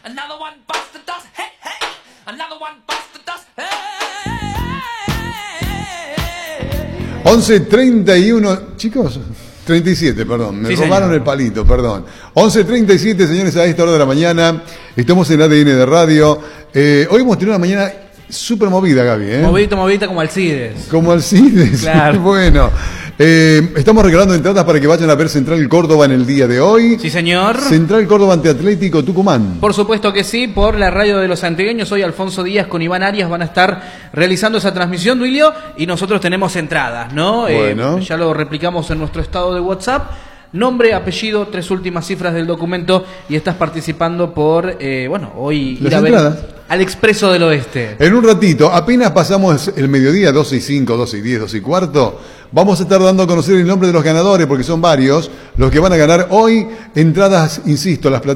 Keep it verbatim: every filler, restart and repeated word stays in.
Another one busts the dust. Hey, hey. Another one busts the dust. Hey. once treinta y uno, chicos, treinta y siete, perdón, me Sí, robaron señor. el palito, perdón. once treinta y siete, señores, a esta hora de la mañana, estamos en A D N de Radio. Eh, hoy hemos tenido una mañana súper movida, Gaby, ¿eh? Movidito, movidito como Alcides. Como Alcides, Claro. bueno. Eh, estamos regalando entradas para que vayan a ver Central Córdoba en el día de hoy. Sí, señor. Central Córdoba ante Atlético Tucumán. Por supuesto que sí, por la radio de los santiagueños. Hoy Alfonso Díaz con Iván Arias van a estar realizando esa transmisión, Duilio, y nosotros tenemos entradas, ¿no? Bueno. Eh, ya lo replicamos en nuestro estado de WhatsApp. Nombre, apellido, tres últimas cifras del documento y estás participando por, eh, bueno, hoy Las ir a ver entradas. al Expreso del Oeste. En un ratito, apenas pasamos el mediodía, doce y cinco, doce y diez, doce y cuarto, vamos a estar dando a conocer el nombre de los ganadores, porque son varios los que van a ganar hoy entradas, insisto, las plataformas.